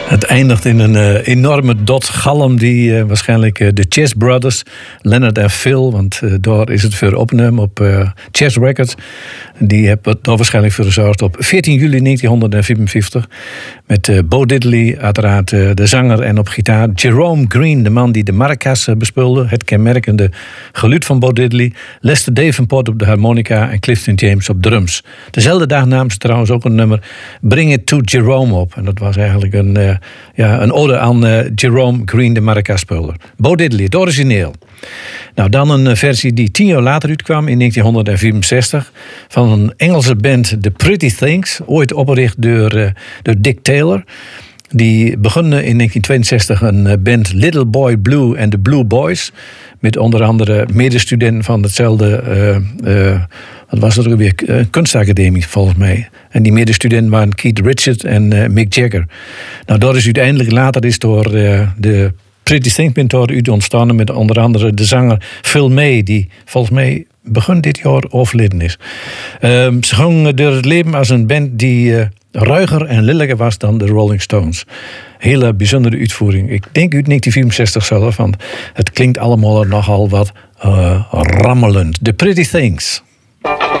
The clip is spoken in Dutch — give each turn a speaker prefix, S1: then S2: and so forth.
S1: Het eindigt in een enorme dot galm die waarschijnlijk de Chess Brothers, Leonard en Phil, want daar is het voor opgenomen op Chess Records. Die hebben daar waarschijnlijk voor gezorgd op 14 juli 1955. Met Bo Diddley, uiteraard de zanger en op gitaar. Jerome Green, de man die de maracas bespeelde. Het kenmerkende geluid van Bo Diddley. Lester Davenport op de harmonica en Clifton James op drums. Dezelfde dag namen ze trouwens ook een nummer Bring It to Jerome op. En dat was eigenlijk een ode aan Jerome Green, de maracas-speler. Bo Diddley, het origineel. Nou, dan een versie die 10 jaar later uitkwam in 1964 van een Engelse band, The Pretty Things, ooit opgericht door Dick Taylor. Die begonnen in 1962 een band Little Boy Blue and the Blue Boys, met onder andere medestudenten van hetzelfde, wat was dat ook weer, kunstacademie volgens mij. En die medestudenten waren Keith Richards en Mick Jagger. Nou, dat is uiteindelijk later door de Pretty Things band uit ontstaan met onder andere de zanger Phil May, die volgens mij begin dit jaar overleden is. Ze gingen door het leven als een band die ruiger en lilliger was dan de Rolling Stones. Hele bijzondere uitvoering. Ik denk uit 1964 zelf, want het klinkt allemaal nogal wat rammelend. The Pretty Things.